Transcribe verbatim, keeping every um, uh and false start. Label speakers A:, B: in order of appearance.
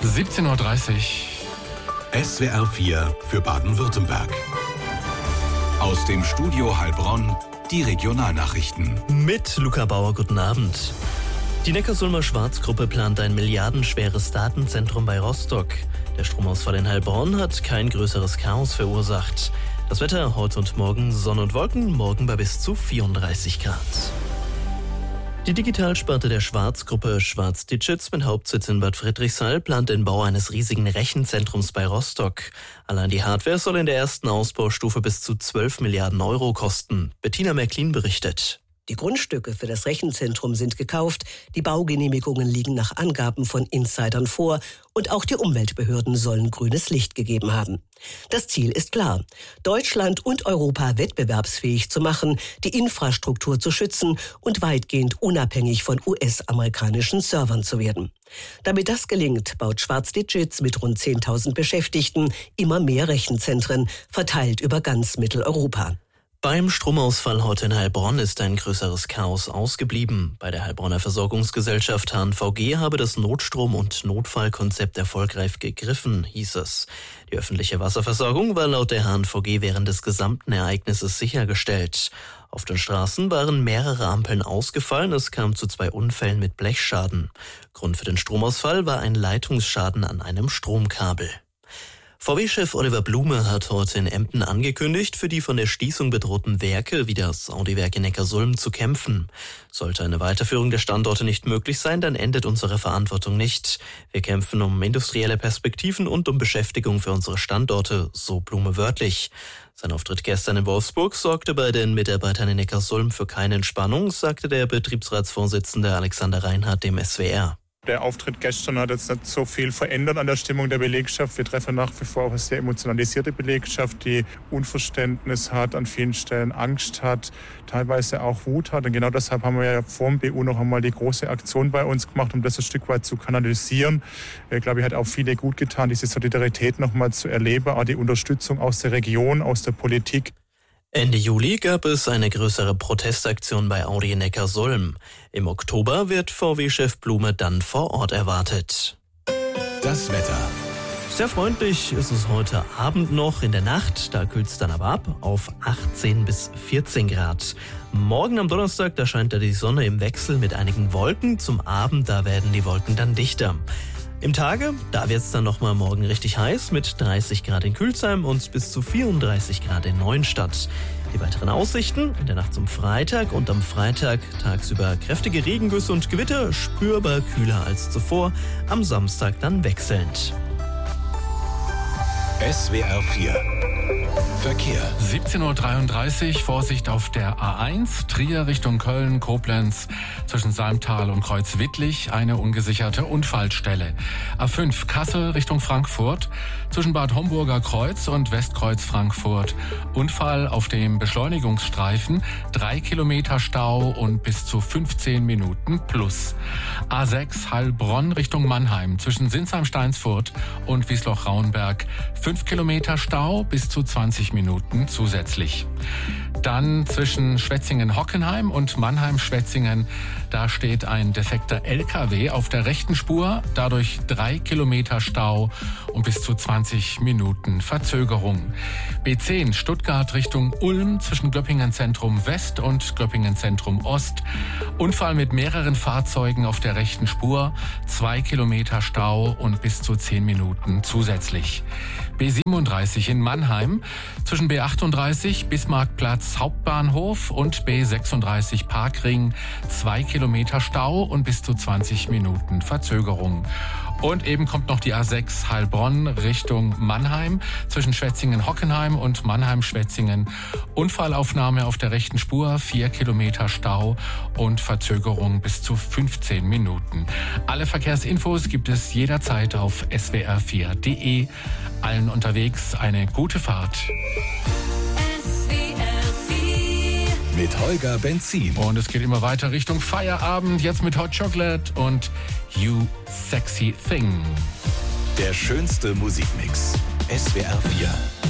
A: siebzehn Uhr dreißig.
B: S W R vier für Baden-Württemberg. Aus dem Studio Heilbronn die Regionalnachrichten.
C: Mit Luca Bauer, guten Abend. Die Neckarsulmer Schwarz-Gruppe plant ein milliardenschweres Datenzentrum bei Rostock. Der Stromausfall in Heilbronn hat kein größeres Chaos verursacht. Das Wetter heute und morgen Sonne und Wolken, morgen bei bis zu vierunddreißig Grad. Die Digitalsparte der Schwarz-Gruppe Schwarz Digits mit Hauptsitz in Bad Friedrichshall plant den Bau eines riesigen Rechenzentrums bei Rostock. Allein die Hardware soll in der ersten Ausbaustufe bis zu zwölf Milliarden Euro kosten. Bettina Märklin berichtet.
D: Die Grundstücke für das Rechenzentrum sind gekauft, die Baugenehmigungen liegen nach Angaben von Insidern vor und auch die Umweltbehörden sollen grünes Licht gegeben haben. Das Ziel ist klar: Deutschland und Europa wettbewerbsfähig zu machen, die Infrastruktur zu schützen und weitgehend unabhängig von U S-amerikanischen Servern zu werden. Damit das gelingt, baut Schwarz Digits mit rund zehntausend Beschäftigten immer mehr Rechenzentren, verteilt über ganz Mitteleuropa.
C: Beim Stromausfall heute in Heilbronn ist ein größeres Chaos ausgeblieben. Bei der Heilbronner Versorgungsgesellschaft H N V G habe das Notstrom- und Notfallkonzept erfolgreich gegriffen, hieß es. Die öffentliche Wasserversorgung war laut der H N V G während des gesamten Ereignisses sichergestellt. Auf den Straßen waren mehrere Ampeln ausgefallen, es kam zu zwei Unfällen mit Blechschaden. Grund für den Stromausfall war ein Leitungsschaden an einem Stromkabel. V W-Chef Oliver Blume hat heute in Emden angekündigt, für die von der Schließung bedrohten Werke wie das Audi-Werk in Neckarsulm zu kämpfen. Sollte eine Weiterführung der Standorte nicht möglich sein, dann endet unsere Verantwortung nicht. Wir kämpfen um industrielle Perspektiven und um Beschäftigung für unsere Standorte, so Blume wörtlich. Sein Auftritt gestern in Wolfsburg sorgte bei den Mitarbeitern in Neckarsulm für keine Entspannung, sagte der Betriebsratsvorsitzende Alexander Reinhardt dem S W R.
E: Der Auftritt gestern hat jetzt nicht so viel verändert an der Stimmung der Belegschaft. Wir treffen nach wie vor auch eine sehr emotionalisierte Belegschaft, die Unverständnis hat, an vielen Stellen Angst hat, teilweise auch Wut hat. Und genau deshalb haben wir ja vor dem B U noch einmal die große Aktion bei uns gemacht, um das ein Stück weit zu kanalisieren. Ich glaube, es hat auch viele gut getan, diese Solidarität noch mal zu erleben, auch die Unterstützung aus der Region, aus der Politik.
C: Ende Juli gab es eine größere Protestaktion bei Audi in Neckarsulm. Im Oktober wird V W-Chef Blume dann vor Ort erwartet.
B: Das Wetter.
C: Sehr freundlich ist es heute Abend noch. In der Nacht, da kühlt es dann aber ab auf achtzehn bis vierzehn Grad. Morgen am Donnerstag, da scheint da die Sonne im Wechsel mit einigen Wolken. Zum Abend, da werden die Wolken dann dichter. Im Tage, da wird es dann nochmal morgen richtig heiß mit dreißig Grad in Külsheim und bis zu vierunddreißig Grad in Neuenstadt. Die weiteren Aussichten: in der Nacht zum Freitag und am Freitag tagsüber kräftige Regengüsse und Gewitter, spürbar kühler als zuvor, am Samstag dann wechselnd.
B: S W R vier Verkehr.
A: siebzehn Uhr dreiunddreißig, Vorsicht auf der A eins, Trier Richtung Köln, Koblenz, zwischen Salmtal und Kreuzwittlich, eine ungesicherte Unfallstelle. A fünf, Kassel Richtung Frankfurt, zwischen Bad Homburger Kreuz und Westkreuz Frankfurt, Unfall auf dem Beschleunigungsstreifen, drei Kilometer Stau und bis zu fünfzehn Minuten plus. A sechs, Heilbronn Richtung Mannheim, zwischen Sinsheim-Steinsfurt und Wiesloch-Rauenberg, fünf Kilometer Stau, bis zu zwanzig Minuten zusätzlich. Dann zwischen Schwetzingen-Hockenheim und Mannheim-Schwetzingen, da steht ein defekter L K W auf der rechten Spur, dadurch drei Kilometer Stau und bis zu zwanzig Minuten Verzögerung. B zehn Stuttgart Richtung Ulm, zwischen Göppingen-Zentrum West und Göppingen-Zentrum Ost, Unfall mit mehreren Fahrzeugen auf der rechten Spur, zwei Kilometer Stau und bis zu zehn Minuten zusätzlich. B siebenunddreißig in Mannheim, zwischen B achtunddreißig Bismarckplatz Hauptbahnhof und B sechsunddreißig Parkring, zwei Kilometer Stau und bis zu zwanzig Minuten Verzögerung. Und eben kommt noch die A sechs Heilbronn Richtung Mannheim, zwischen Schwetzingen-Hockenheim und Mannheim-Schwetzingen. Unfallaufnahme auf der rechten Spur, vier Kilometer Stau und Verzögerung bis zu fünfzehn Minuten. Alle Verkehrsinfos gibt es jederzeit auf S W R vier Punkt de. Allen unterwegs eine gute Fahrt.
B: S W R vier mit Holger Benzin.
A: Und es geht immer weiter Richtung Feierabend, jetzt mit Hot Chocolate und You Sexy Thing.
B: Der schönste Musikmix. S W R vier.